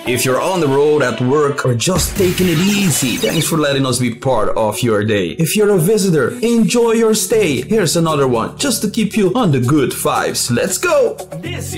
If you're on the road, at work, or just taking it easy, thanks for letting us be part of your day. If you're a visitor, enjoy your stay. Here's another one just to keep you on the good vibes. Let's go!